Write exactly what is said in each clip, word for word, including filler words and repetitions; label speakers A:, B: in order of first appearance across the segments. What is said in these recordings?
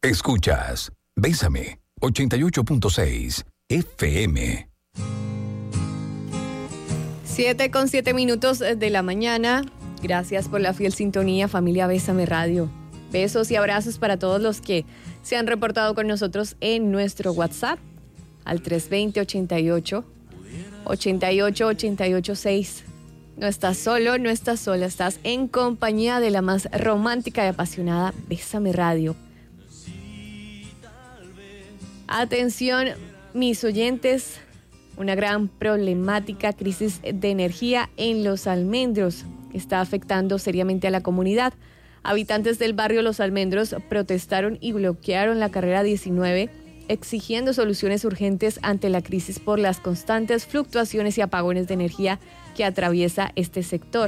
A: Escuchas Bésame ochenta y ocho punto seis F M.
B: siete con siete minutos de la mañana. Gracias por la fiel sintonía, familia Bésame Radio. Besos y abrazos para todos los que se han reportado con nosotros en nuestro WhatsApp al tres dos cero, ochenta y ocho, ochenta y ocho, ochenta y ocho seis. No estás solo, no estás sola, estás en compañía de la más romántica y apasionada Bésame Radio. Atención, mis oyentes, una gran problemática, crisis de energía en Los Almendros, está afectando seriamente a la comunidad. Habitantes del barrio Los Almendros protestaron y bloquearon la carrera diecinueve, exigiendo soluciones urgentes ante la crisis por las constantes fluctuaciones y apagones de energía que atraviesa este sector.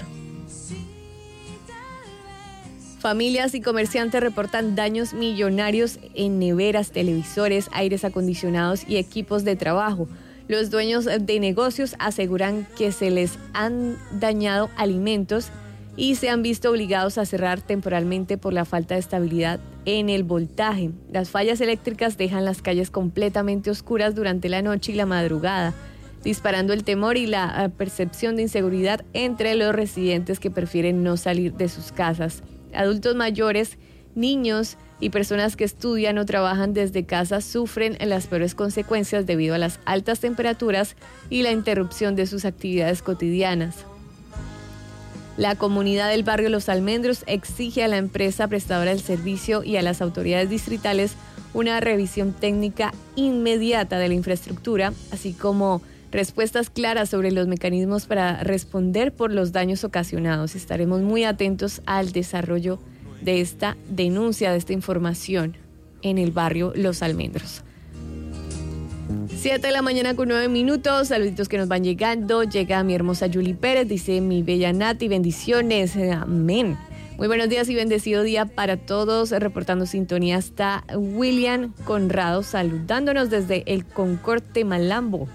B: Familias y comerciantes reportan daños millonarios en neveras, televisores, aires acondicionados y equipos de trabajo. Los dueños de negocios aseguran que se les han dañado alimentos y se han visto obligados a cerrar temporalmente por la falta de estabilidad en el voltaje. Las fallas eléctricas dejan las calles completamente oscuras durante la noche y la madrugada, disparando el temor y la percepción de inseguridad entre los residentes que prefieren no salir de sus casas. Adultos mayores, niños y personas que estudian o trabajan desde casa sufren las peores consecuencias debido a las altas temperaturas y la interrupción de sus actividades cotidianas. La comunidad del barrio Los Almendros exige a la empresa prestadora del servicio y a las autoridades distritales una revisión técnica inmediata de la infraestructura, así como respuestas claras sobre los mecanismos para responder por los daños ocasionados. Estaremos muy atentos al desarrollo de esta denuncia, de esta información en el barrio Los Almendros. siete de la mañana con nueve minutos, saluditos que nos van llegando. Llega mi hermosa Julie Pérez, dice mi bella Nati, bendiciones, amén. Muy buenos días y bendecido día para todos, reportando sintonía está William Conrado, saludándonos desde el Concord Malambo.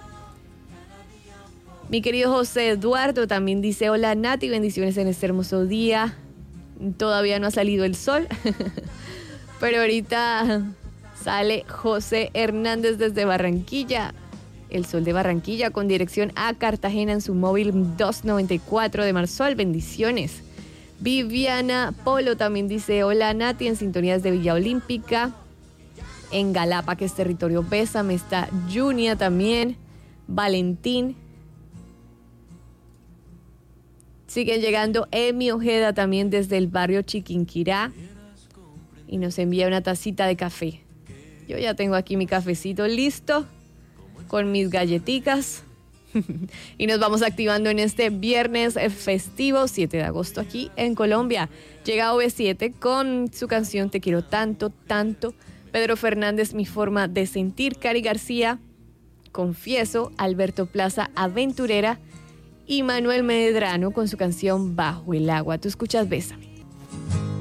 B: Mi querido José Eduardo también dice hola Nati, bendiciones en este hermoso día. Todavía no ha salido el sol, pero ahorita sale José Hernández desde Barranquilla, el sol de Barranquilla con dirección a Cartagena en su móvil doscientos noventa y cuatro de Marsol, bendiciones. Viviana Polo también dice hola Nati, en sintonías de Villa Olímpica, en Galapa, que es territorio Bésame, está Junia también, Valentín. Siguen llegando Emi Ojeda también desde el barrio Chiquinquirá y nos envía una tacita de café. Yo ya tengo aquí mi cafecito listo con mis galletitas y nos vamos activando en este viernes festivo siete de agosto aquí en Colombia. Llega O V siete con su canción Te quiero tanto, tanto. Pedro Fernández, Mi forma de sentir. Cari García, Confieso. Alberto Plaza, Aventurera. Y Manuel Medrano con su canción Bajo el agua. Tú escuchas Bésame.